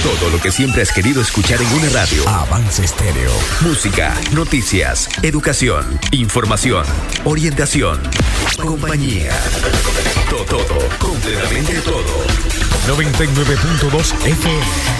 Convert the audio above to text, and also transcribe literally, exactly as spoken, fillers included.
Todo lo que siempre has querido escuchar en una radio. Avance Estéreo. Música, noticias, educación, información, orientación, compañía. Todo, todo, completamente todo. noventa y nueve punto dos F M.